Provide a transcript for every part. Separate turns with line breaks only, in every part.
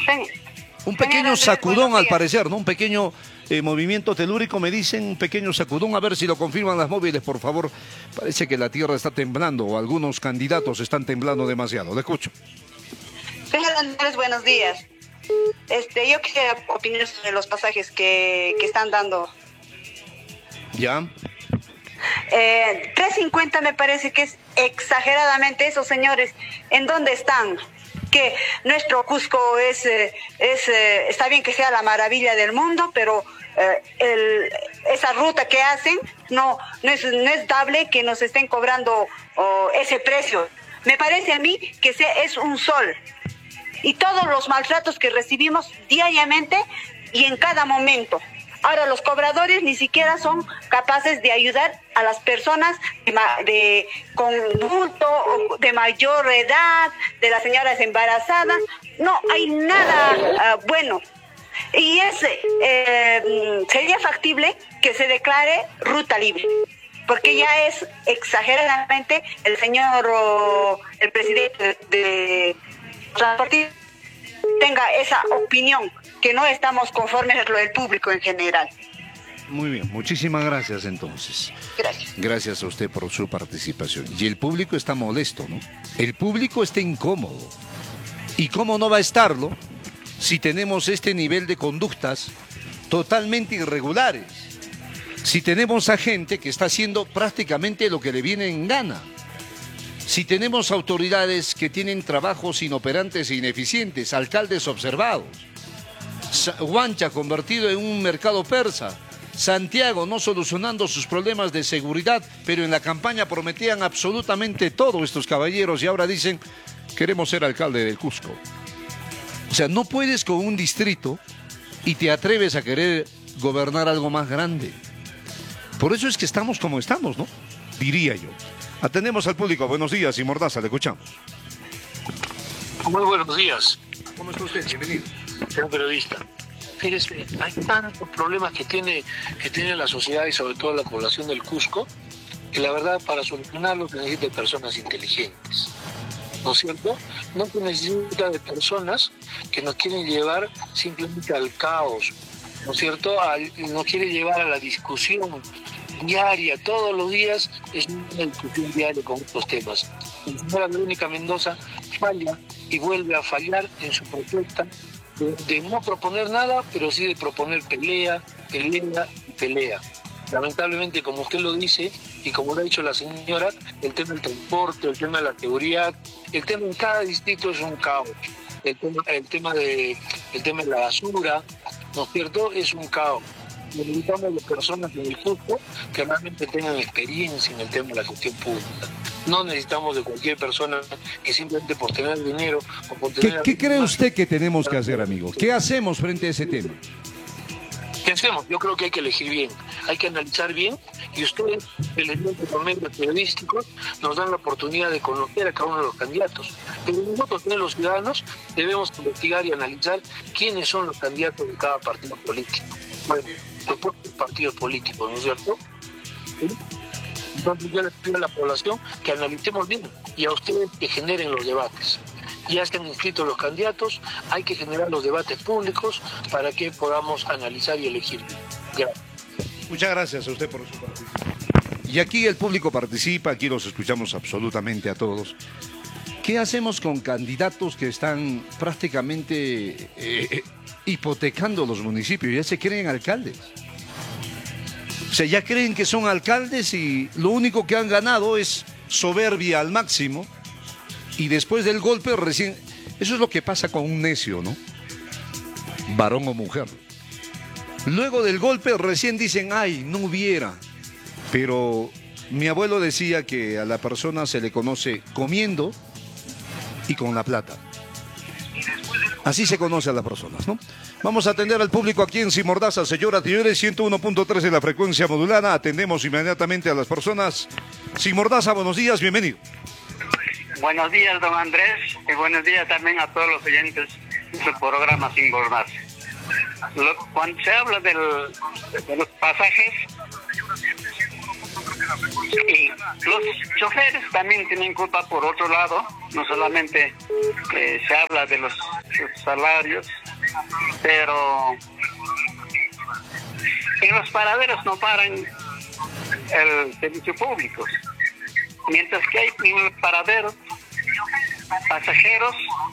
Un pequeño sacudón al parecer, ¿no? Un pequeño movimiento telúrico, me dicen, un pequeño sacudón, a ver si lo confirman las móviles, por favor. Parece que la tierra está temblando, o algunos candidatos están temblando demasiado. Le escucho.
Señor Andrés, buenos días. Yo quisiera opinar sobre los pasajes que están dando.
¿Ya?
350 me parece que es exageradamente eso, señores. ¿En dónde están? Que nuestro Cusco está bien que sea la maravilla del mundo, pero esa ruta que hacen no es dable que nos estén cobrando ese precio. Me parece a mí que es un sol. Y todos los maltratos que recibimos diariamente y en cada momento. Ahora los cobradores ni siquiera son capaces de ayudar a las personas con bulto, de mayor edad, de las señoras embarazadas. No hay nada bueno. Y sería factible que se declare ruta libre, porque ya es exageradamente el presidente de transporte tenga esa opinión, que no estamos conformes a lo del público en general.
Muy bien, muchísimas gracias entonces.
Gracias.
Gracias a usted por su participación. Y el público está molesto, ¿no? El público está incómodo. ¿Y cómo no va a estarlo si tenemos este nivel de conductas totalmente irregulares? Si tenemos a gente que está haciendo prácticamente lo que le viene en gana. Si tenemos autoridades que tienen trabajos inoperantes e ineficientes, alcaldes observados, Huancha convertido en un mercado persa, Santiago no solucionando sus problemas de seguridad, pero en la campaña prometían absolutamente todo estos caballeros y ahora dicen, queremos ser alcalde del Cusco. O sea, no puedes con un distrito y te atreves a querer gobernar algo más grande. Por eso es que estamos como estamos, ¿no? Diría yo. Atendemos al público. Buenos días y Mordaza, le escuchamos.
Muy buenos días.
¿Cómo está usted? Bienvenido.
Señor periodista. Fíjese, hay tantos problemas que tiene la sociedad y sobre todo la población del Cusco, que la verdad para solucionarlos se necesita de personas inteligentes. ¿No es cierto? No se necesita de personas que nos quieren llevar simplemente al caos, ¿no es cierto? Nos quiere llevar a la discusión diaria, todos los días es una discusión diaria con estos temas. La señora Verónica Mendoza falla y vuelve a fallar en su propuesta de no proponer nada, pero sí de proponer pelea. Lamentablemente, como usted lo dice, y como lo ha dicho la señora, el tema del transporte, el tema de la seguridad, el tema en cada distrito es un caos. El tema de la basura, ¿no es cierto?, es un caos. Necesitamos de personas en el Cusco que realmente tengan experiencia en el tema de la gestión pública. No necesitamos de cualquier persona que simplemente por tener dinero o por tener...
¿Qué cree usted que tenemos que hacer, amigo? ¿Qué hacemos frente a ese tema?
¿Qué hacemos? Yo creo que hay que elegir bien, hay que analizar bien, y ustedes, elementos por medios periodísticos, nos dan la oportunidad de conocer a cada uno de los candidatos. Pero nosotros, los ciudadanos, debemos investigar y analizar quiénes son los candidatos de cada partido político. Bueno, propuestos partidos políticos, ¿no es cierto? ¿Sí? Entonces yo les pido a la población que analicemos bien y a ustedes que generen los debates. Ya están inscritos los candidatos, hay que generar los debates públicos para que podamos analizar y elegir. Gracias.
Muchas gracias a usted por su participación. Y aquí el público participa, aquí los escuchamos absolutamente a todos. ¿Qué hacemos con candidatos que están prácticamente hipotecando los municipios? Ya se creen alcaldes. O sea, ya creen que son alcaldes y lo único que han ganado es soberbia al máximo. Y después del golpe recién... Eso es lo que pasa con un necio, ¿no? Varón o mujer. Luego del golpe recién dicen, ay, no hubiera. Pero mi abuelo decía que a la persona se le conoce comiendo y con la plata. Así se conoce a las personas, ¿no? Vamos a atender al público aquí en Simordaza, señoras y señores, 101.3 de la frecuencia modulada. Atendemos inmediatamente a las personas. Simordaza, buenos días, bienvenido.
Buenos días, don Andrés, y buenos días también a todos los oyentes de su programa Sin Bordarse. Cuando se habla de los pasajes, Y los choferes también tienen culpa por otro lado, no solamente se habla de los salarios, pero en los paraderos no paran el servicio público, mientras que hay en el paradero pasajeros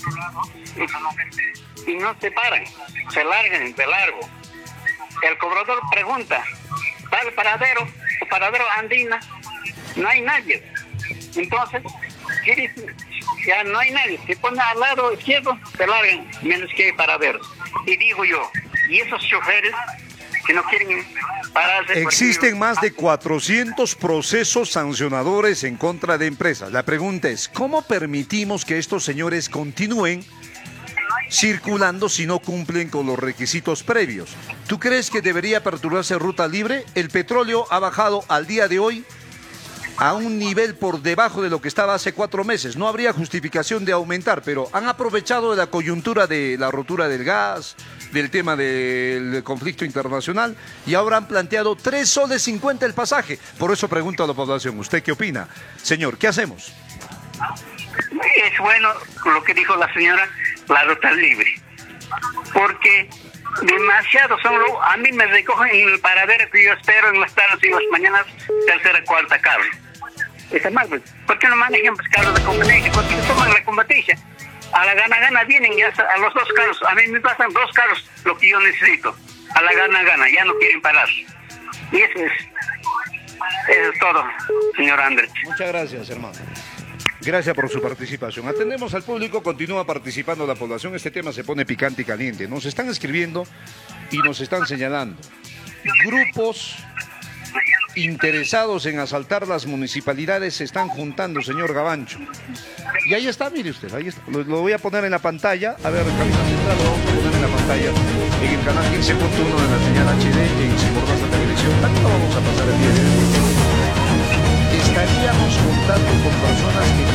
y no se paran, se largan de largo. El cobrador pregunta, ¿va al paradero Andina? No hay nadie. Entonces, ¿qué dice? Ya no hay nadie. Se pone al lado izquierdo, se largan, menos que hay paraderos. Y digo yo, ¿y esos choferes que no quieren pararse?
Existen más de 400 procesos sancionadores en contra de empresas. La pregunta es, ¿cómo permitimos que estos señores continúen circulando si no cumplen con los requisitos previos? ¿Tú crees que debería aperturarse ruta libre? El petróleo ha bajado al día de hoy a un nivel por debajo de lo que estaba hace 4 meses. No habría justificación de aumentar, pero han aprovechado de la coyuntura de la rotura del gas, del tema del conflicto internacional, y ahora han planteado 3 soles 50 el pasaje. Por eso pregunto a la población, ¿usted qué opina? Señor, ¿qué hacemos?
Es bueno lo que dijo la señora, la ruta libre, porque demasiado a mí me recogen en el paradero que yo espero en las tardes y las mañanas, tercera, cuarta carro. Está mal, pues. ¿Por qué no manejan pues, carros de competencia? Porque toman la competencia. A la gana vienen ya a los 2 carros. A mí me pasan 2 carros lo que yo necesito. A la gana, ya no quieren parar. Y eso es todo, señor Andrés.
Muchas gracias, hermano. Gracias por su participación. Atendemos al público, continúa participando la población. Este tema se pone picante y caliente. Nos están escribiendo y nos están señalando grupos interesados en asaltar las municipalidades se están juntando, señor Gavancho. Y ahí está, mire usted, ahí está. Lo voy a poner en la pantalla. A ver, Camila Central, lo vamos a poner en la pantalla. En el canal 15.1 de la señal HD, en Simordaza Televisión. También lo vamos a pasar el día de hoy. Estaríamos juntando con personas que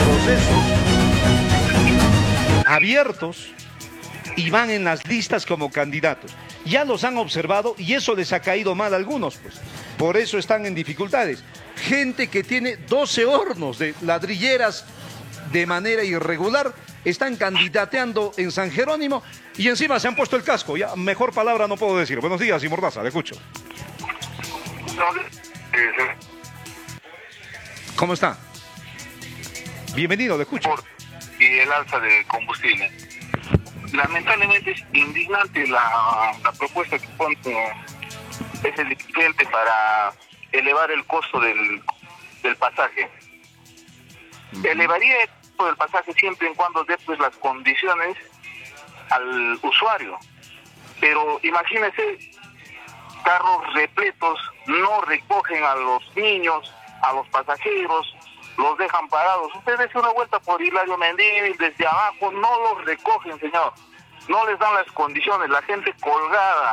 tienen procesos abiertos y van en las listas como candidatos. Ya los han observado y eso les ha caído mal a algunos, pues. Por eso están en dificultades. Gente que tiene 12 hornos de ladrilleras de manera irregular, están candidateando en San Jerónimo y encima se han puesto el casco. Ya, mejor palabra no puedo decir. Buenos días, Simordaza, le escucho. ¿Cómo está? Bienvenido, le escucho.
Y el alza de combustible. Lamentablemente es indignante la propuesta que pone ese dirigente para elevar el costo del pasaje. Elevaría el costo del pasaje siempre y cuando dé pues, las condiciones al usuario. Pero imagínese, carros repletos no recogen a los niños, a los pasajeros, los dejan parados. Ustedes den una vuelta por Hilario Mendívil, desde abajo, no los recogen, señor. No les dan las condiciones, la gente colgada,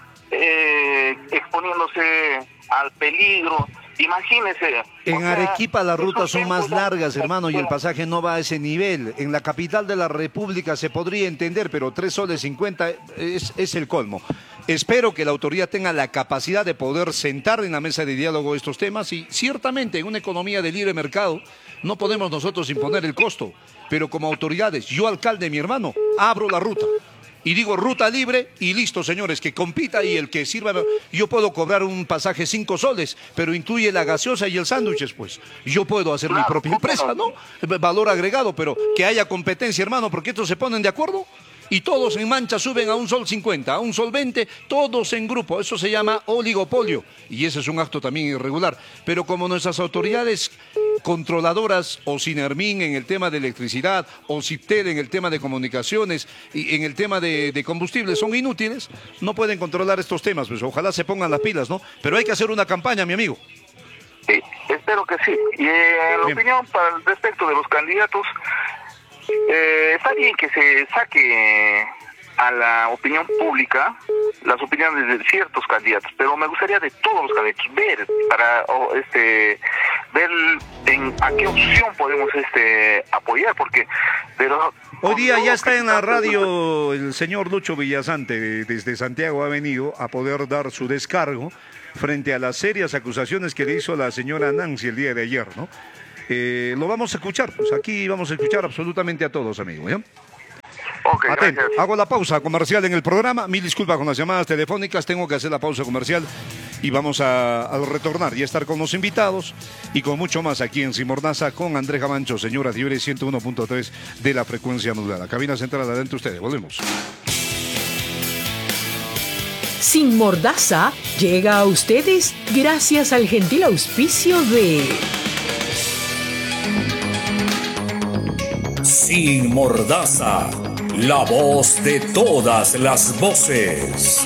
exponiéndose al peligro. Imagínese.
En Arequipa las rutas son más largas, hermano, y el pasaje no va a ese nivel. En la capital de la República se podría entender, pero 3 soles 50 es el colmo. Espero que la autoridad tenga la capacidad de poder sentar en la mesa de diálogo estos temas y ciertamente en una economía de libre mercado no podemos nosotros imponer el costo, pero como autoridades, yo alcalde, mi hermano, abro la ruta. Y digo ruta libre y listo, señores, que compita y el que sirva. Yo puedo cobrar un pasaje 5 soles, pero incluye la gaseosa y el sándwich, pues. Yo puedo hacer mi propia empresa, ¿no? Valor agregado, pero que haya competencia, hermano, porque estos se ponen de acuerdo y todos en mancha suben a 1 sol 50, a 1 sol 20, todos en grupo. Eso se llama oligopolio y ese es un acto también irregular. Pero como nuestras autoridades controladoras, o Sinermin en el tema de electricidad, o Ciptel en el tema de comunicaciones y en el tema de combustibles son inútiles, no pueden controlar estos temas, pues ojalá se pongan las pilas, ¿no? Pero hay que hacer una campaña, mi amigo.
Sí, espero que sí. Y la opinión para respecto de los candidatos, está bien que se saque a la opinión pública las opiniones de ciertos candidatos, pero me gustaría de todos los candidatos ver para ver a qué opción podemos apoyar, porque
hoy día ya está en la radio el señor Lucho Villasante, desde Santiago ha venido a poder dar su descargo frente a las serias acusaciones que le hizo la señora Nancy el día de ayer, ¿no? Lo vamos a escuchar, pues aquí vamos a escuchar absolutamente a todos, amigos, ¿ya?
Ok,
atento.
gracias.
Hago la pausa comercial en el programa. Mil disculpas con las llamadas telefónicas. Tengo que hacer la pausa comercial y vamos a retornar y a estar con los invitados y con mucho más aquí en Sin Mordaza con Andrés Gavancho, señora Libre 101.3 de la frecuencia modulada. Cabina central, adentro ustedes. Volvemos.
Sin Mordaza llega a ustedes gracias al gentil auspicio de
Sin Mordaza, la voz de todas las voces.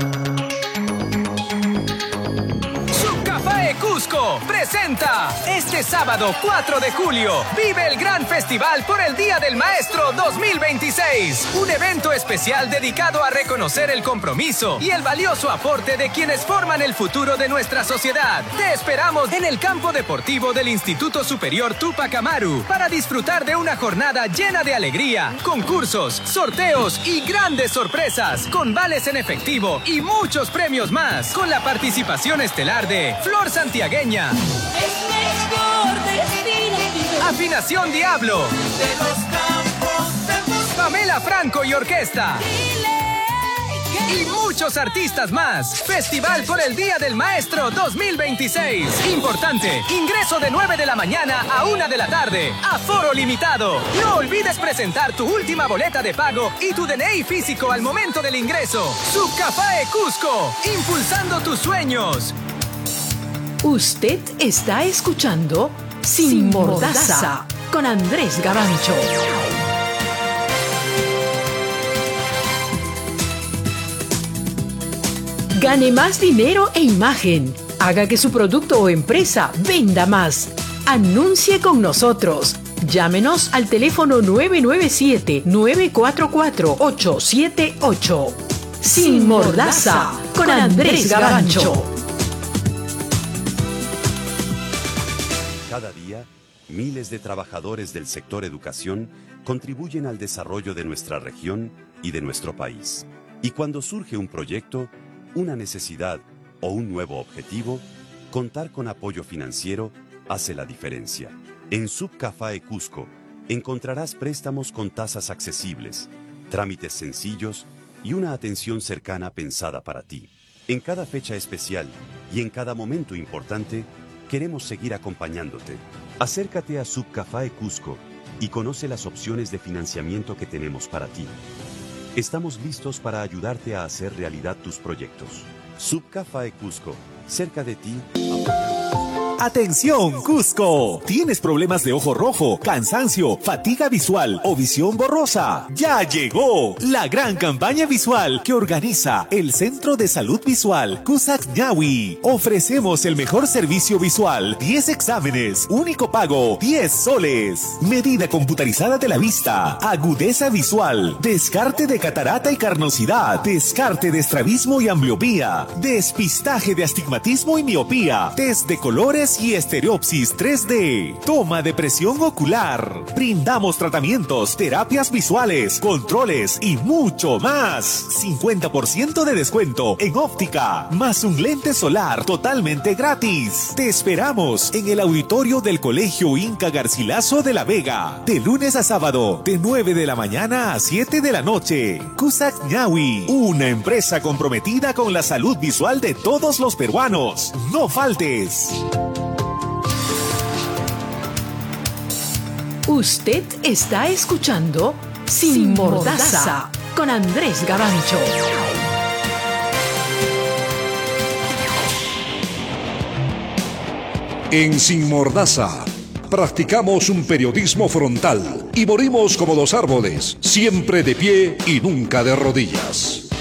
Subcafé Cusco presenta este sábado 4 de julio. Vive el gran festival por el Día del Maestro 2026. Un evento especial dedicado a reconocer el compromiso y el valioso aporte de quienes forman el futuro de nuestra sociedad. Te esperamos en el campo deportivo del Instituto Superior Tupac Amaru para disfrutar de una jornada llena de alegría, concursos, sorteos y grandes sorpresas, con vales en efectivo y muchos premios más, con la participación estelar de Flor Santiagueña, Afinación Diablo, Pamela Franco y Orquesta, y muchos artistas más. Festival por el Día del Maestro 2026. Importante, ingreso de 9 de la mañana a 1 de la tarde. Aforo limitado. No olvides presentar tu última boleta de pago y tu DNI físico al momento del ingreso. Subcafé Cusco, impulsando tus sueños.
Usted está escuchando Sin Mordaza con Andrés Gavancho. Gane más dinero e imagen. Haga que su producto o empresa venda más. Anuncie con nosotros. Llámenos al teléfono 997-944-878. Sin Mordaza con Andrés Gavancho.
Cada día, miles de trabajadores del sector educación contribuyen al desarrollo de nuestra región y de nuestro país. Y cuando surge un proyecto, una necesidad o un nuevo objetivo, contar con apoyo financiero hace la diferencia. En Subcafé Cusco encontrarás préstamos con tasas accesibles, trámites sencillos y una atención cercana pensada para ti. En cada fecha especial y en cada momento importante, queremos seguir acompañándote. Acércate a Subcafé Cusco y conoce las opciones de financiamiento que tenemos para ti. Estamos listos para ayudarte a hacer realidad tus proyectos. Subcafé Cusco, cerca de ti.
¡Atención, Cusco! ¿Tienes problemas de ojo rojo, cansancio, fatiga visual o visión borrosa? ¡Ya llegó! La gran campaña visual que organiza el Centro de Salud Visual Cusack Ñawi. Ofrecemos el mejor servicio visual, 10 exámenes, único pago, 10 soles. Medida computarizada de la vista, agudeza visual, descarte de catarata y carnosidad, descarte de estrabismo y ambliopía, despistaje de astigmatismo y miopía, test de colores y estereopsis 3D. Toma de presión ocular. Brindamos tratamientos, terapias visuales, controles y mucho más. 50% de descuento en óptica, más un lente solar totalmente gratis. Te esperamos en el auditorio del Colegio Inca Garcilaso de la Vega, de lunes a sábado, de 9 de la mañana a 7 de la noche. Cusack Ñawi, una empresa comprometida con la salud visual de todos los peruanos. No faltes.
Usted está escuchando Sin Mordaza con Andrés Gavancho.
En Sin Mordaza practicamos un periodismo frontal y morimos como los árboles, siempre de pie y nunca de rodillas.